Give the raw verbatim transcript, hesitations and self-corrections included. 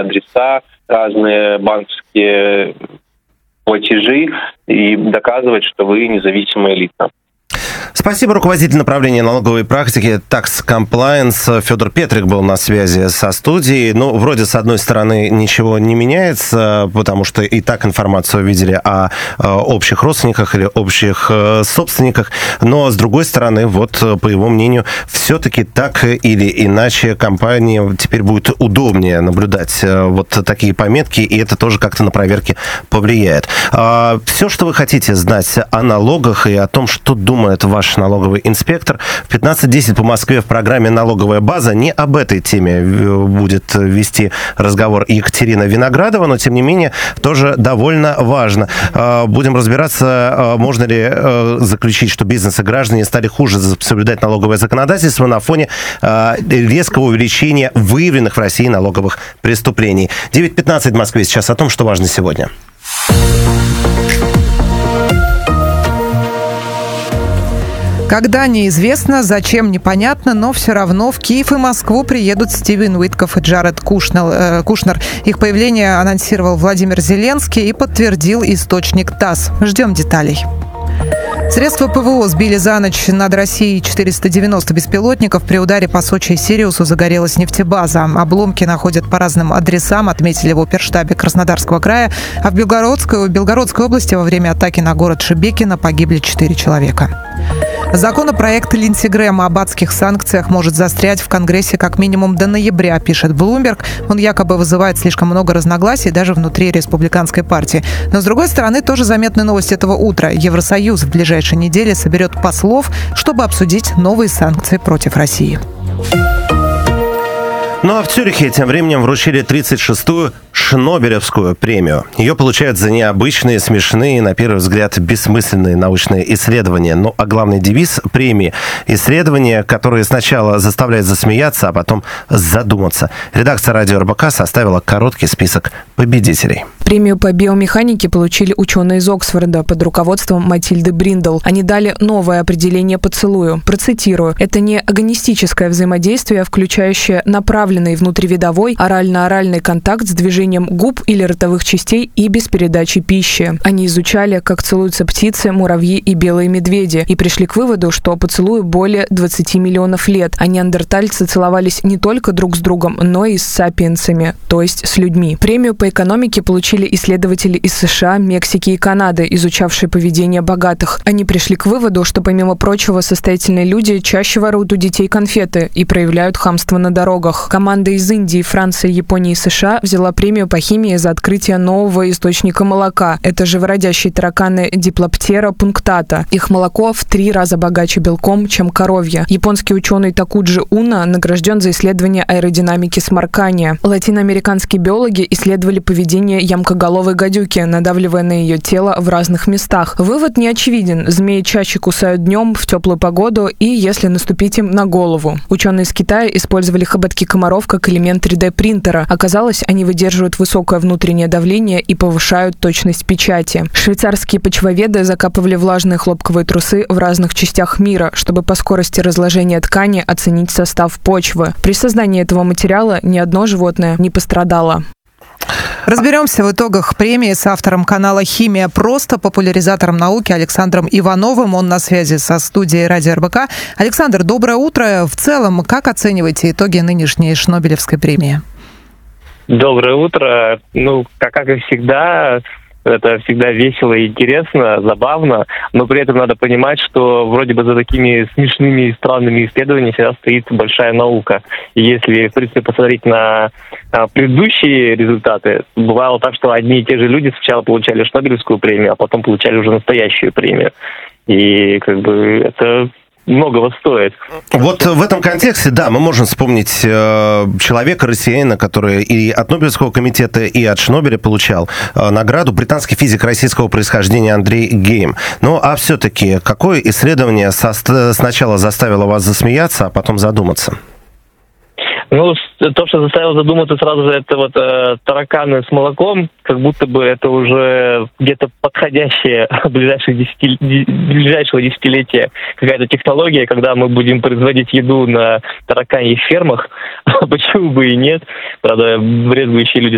адреса, разные банковские платежи и доказывать, что вы независимое лицо. Спасибо. Руководитель направления налоговой практики Tax Compliance Федор Петрик был на связи со студией. Ну, вроде, с одной стороны, ничего не меняется, потому что и так информацию видели о, о общих родственниках или общих э, собственниках. Но, с другой стороны, вот, по его мнению, все-таки так или иначе компании теперь будет удобнее наблюдать э, вот такие пометки, и это тоже как-то на проверки повлияет. А, все, что вы хотите знать о налогах и о том, что думает ваш налоговый инспектор, в пятнадцать десять по Москве в программе «Налоговая база». Не об этой теме будет вести разговор Екатерина Виноградова, но, тем не менее, тоже довольно важно. Будем разбираться, можно ли заключить, что бизнес и граждане стали хуже соблюдать налоговое законодательство на фоне резкого увеличения выявленных в России налоговых преступлений. девять пятнадцать в Москве сейчас о том, что важно сегодня. Когда неизвестно, зачем непонятно, но все равно в Киев и Москву приедут Стивен Уитков и Джаред Кушнер. Кушнер. Их появление анонсировал Владимир Зеленский и подтвердил источник ТАСС. Ждем деталей. Средства ПВО сбили за ночь над Россией четыреста девяносто беспилотников. При ударе по Сочи и Сириусу загорелась нефтебаза. Обломки находят по разным адресам, отметили в оперштабе Краснодарского края. А в Белгородской, в Белгородской области во время атаки на город Шебекино погибли четыре человека. Законопроект Линдси Грэма об адских санкциях может застрять в Конгрессе как минимум до ноября, пишет Bloomberg. Он якобы вызывает слишком много разногласий даже внутри республиканской партии. Но, с другой стороны, тоже заметная новость этого утра. Евросоюз в ближайшей неделе соберет послов, чтобы обсудить новые санкции против России. Ну а в Цюрихе тем временем вручили тридцать шестую Шнобелевскую премию. Ее получают за необычные, смешные, на первый взгляд, бессмысленные научные исследования. Ну а главный девиз премии – исследования, которые сначала заставляют засмеяться, а потом задуматься. Редакция радио эр бэ ка составила короткий список победителей. Премию по биомеханике получили ученые из Оксфорда под руководством Матильды Бриндл. Они дали новое определение поцелую. Процитирую. Это не агонистическое взаимодействие, включающее направленный внутривидовой орально-оральный контакт с движением губ или ротовых частей и без передачи пищи. Они изучали, как целуются птицы, муравьи и белые медведи, и пришли к выводу, что поцелую более двадцати миллионов лет, а неандертальцы целовались не только друг с другом, но и с сапиенсами, то есть с людьми. Премию по экономике получили исследователи из США, Мексики и Канады, изучавшие поведение богатых. Они пришли к выводу, что, помимо прочего, состоятельные люди чаще воруют у детей конфеты и проявляют хамство на дорогах. Команда из Индии, Франции, Японии и США взяла премию по химии за открытие нового источника молока. Это живородящие тараканы Диплоптера пунктата. Их молоко в три раза богаче белком, чем коровье. Японский ученый Такуджи Уна награжден за исследование аэродинамики сморкания. Латиноамериканские биологи исследовали поведение ямкоголовой гадюки, надавливая на ее тело в разных местах. Вывод не очевиден. Змеи чаще кусают днем, в теплую погоду и если наступить им на голову. Ученые из Китая использовали хоботки комаров как элемент три дэ принтера. Оказалось, они выдерживают высокое внутреннее давление и повышают точность печати. Швейцарские почвоведы закапывали влажные хлопковые трусы в разных частях мира, чтобы по скорости разложения ткани оценить состав почвы. При создании этого материала ни одно животное не пострадало. Разберемся в итогах премии с автором канала «Химия просто», популяризатором науки Александром Ивановым. Он на связи со студией радио эр бэ ка. Александр, доброе утро. В целом, как оцениваете итоги нынешней Шнобелевской премии? Доброе утро. Ну, как, как и всегда, это всегда весело и интересно, забавно, но при этом надо понимать, что вроде бы за такими смешными и странными исследованиями всегда стоит большая наука. И если, в принципе, посмотреть на, на предыдущие результаты, бывало так, что одни и те же люди сначала получали Шнобелевскую премию, а потом получали уже настоящую премию. И как бы это многого стоит. Вот в этом контексте, да, мы можем вспомнить э, человека, россиянина, который и от Нобелевского комитета, и от Шнобеля получал э, награду, британский физик российского происхождения Андрей Гейм. Ну, а все-таки, какое исследование со- сначала заставило вас засмеяться, а потом задуматься? Ну, то, что заставило задуматься сразу же, это вот э, тараканы с молоком, как будто бы это уже где-то подходящее ближайших десяти, ближайшего десятилетия какая-то технология, когда мы будем производить еду на тараканьих фермах. Почему бы и нет? Правда, брезгующие люди